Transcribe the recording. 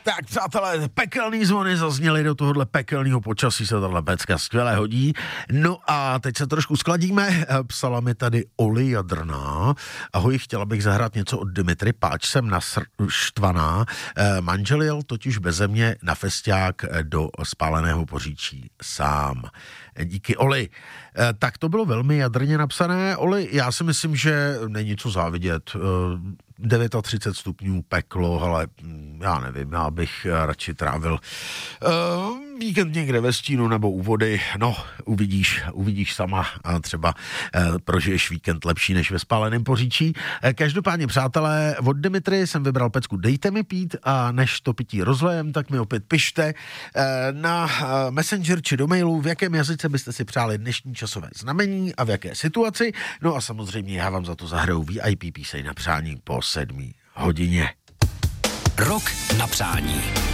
Tak přátelé, pekelný zvony zazněly do tohohle pekelného počasí, se tahle pecka skvěle hodí. No a teď se trošku skladíme, psala mi tady Oli Jadrná. Ahoj, chtěla bych zahrát něco od Dimitry, páč jsem naštvaná. Manžel jel totiž beze mě na festiák do spáleného Poříčí sám. Díky, Oli. Tak to bylo velmi jadrně napsané. Oli, já si myslím, že není co závidět. 39 stupňů peklo, ale já nevím, já bych radši trávil víkend někde ve stínu nebo u vody. No, uvidíš sama a třeba prožiješ víkend lepší než ve spáleném Poříčí. Každopádně, přátelé, od Dimitry jsem vybral pecku Dejte mi pít a než to pití rozlejem, tak mi opět pište na Messenger či do mailu, v jakém jazyce byste si přáli dnešní časové znamení a v jaké situaci. No a samozřejmě já vám za to zahraju VIP píseň na přání po 7 hodině. Rok na přání.